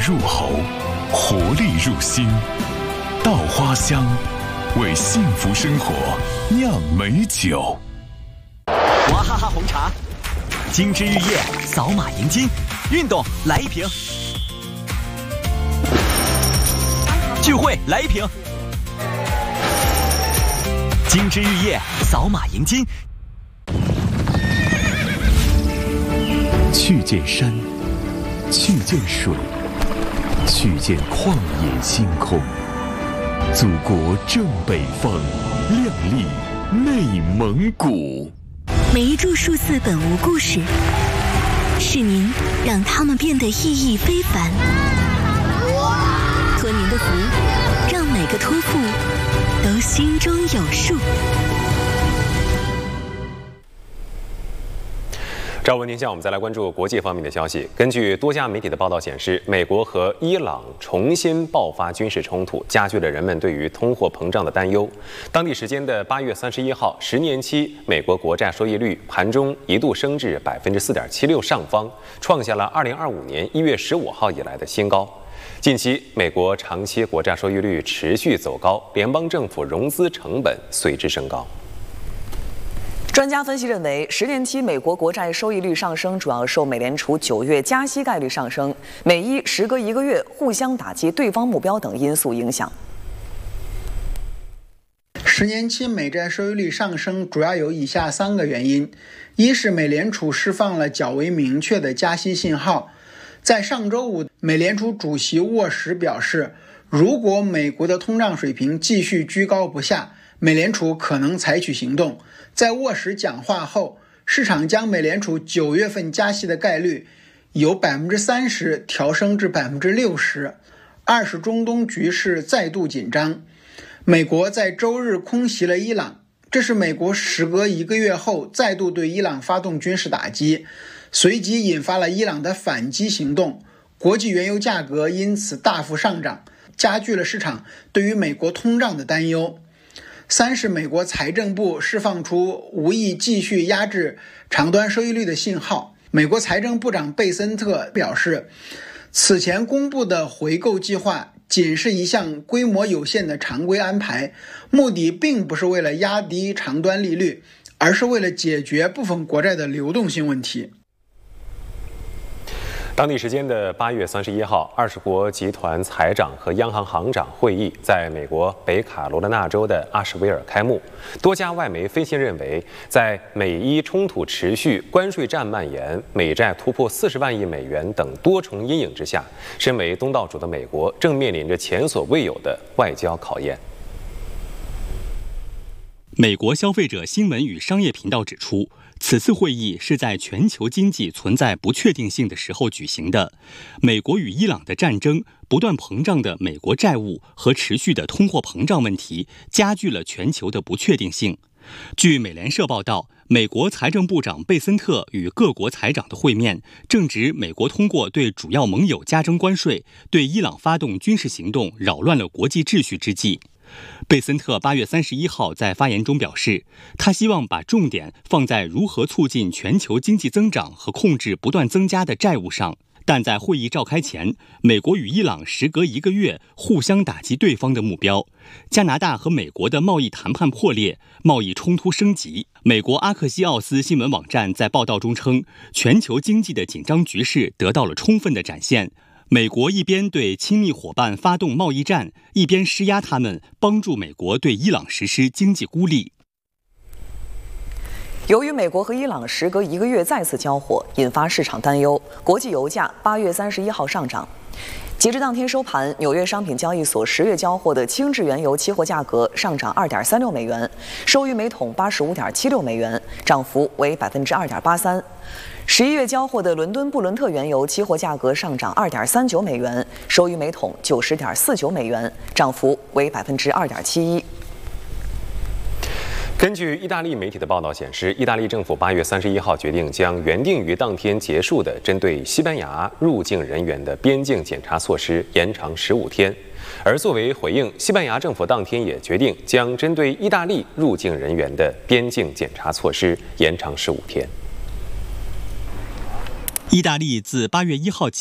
入喉，活力入心。稻花香，为幸福生活酿美酒。 娃哈哈红茶，精致日夜，扫码赢金。运动来一瓶，聚会来一瓶。精致日夜，扫码赢金。 去见山，去见水，去见旷野星空。祖国正北方，亮丽内蒙古。 每一株数字本无故事，是您让它们变得意义非凡。托您的福，让每个托付都心中有数。 赵文宁向我们再来关注国际方面的消息。根据多家媒体的报道显示，美国和伊朗重新爆发军事冲突，加剧了人们对于通货膨胀的担忧。当地时间的8月31号，10年期美国国债收益率盘中一度升至4.76%上方，创下了2025年1月15号以来的新高。近期，美国长期国债收益率持续走高，联邦政府融资成本随之升高。 专家分析认为，10年期美国国债收益率上升主要受美联储9月加息概率上升、美伊时隔1个月互相打击对方目标等因素影响。 10年期美债收益率上升主要有以下3个原因：一是美联储释放了较为明确的加息信号。在上周五，美联储主席沃什表示，如果美国的通胀水平继续居高不下，美联储可能采取行动。在沃什讲话后，市场将美联储9月份加息的概率由30%调升至60%。二是中东局势再度紧张，美国在周日空袭了伊朗，这是美国时隔1个月后再度对伊朗发动军事打击，随即引发了伊朗的反击行动，国际原油价格因此大幅上涨，加剧了市场对于美国通胀的担忧。三是美国财政部释放出无意继续压制长端收益率的信号。美国财政部长贝森特表示，此前公布的回购计划仅是一项规模有限的常规安排，目的并不是为了压低长端利率，而是为了解决部分国债的流动性问题。 当地时间的8月31号，20国集团财长和央行行长会议在美国北卡罗来纳州的阿什维尔开幕。多家外媒分析认为，在美伊冲突持续、关税战蔓延、美债突破40万亿美元等多重阴影之下，身为东道主的美国正面临着前所未有的外交考验。 美国消费者新闻与商业频道指出，此次会议是在全球经济存在不确定性的时候举行的。美国与伊朗的战争、不断膨胀的美国债务和持续的通货膨胀问题，加剧了全球的不确定性。据美联社报道，美国财政部长贝森特与各国财长的会面，正值美国通过对主要盟友加征关税、对伊朗发动军事行动，扰乱了国际秩序之际。贝森特8月31号在发言中表示，他希望把重点放在如何促进全球经济增长和控制不断增加的债务上。但在会议召开前，美国与伊朗时隔1个月互相打击对方的目标。加拿大和美国的贸易谈判破裂，贸易冲突升级。美国阿克西奥斯新闻网站在报道中称，全球经济的紧张局势得到了充分的展现。美国一边对亲密伙伴发动贸易战，一边施压他们，帮助美国对伊朗实施经济孤立。 由于美国和伊朗时隔1个月再次交火，引发市场担忧，国际油价8月31号上涨。截至当天收盘，纽约商品交易所10月交货的轻质原油期货价格上涨2.36美元，收于每桶85.76美元，涨幅为2.83%。11月交货的伦敦布伦特原油期货价格上涨2.39美元，收于每桶90.49美元，涨幅为2.71%。 根据意大利媒体的报道显示，意大利政府8月31号决定将原定于当天结束的针对西班牙入境人员的边境检查措施延长15天。而作为回应，西班牙政府当天也决定将针对意大利入境人员的边境检查措施延长15天。 意大利自8月1号起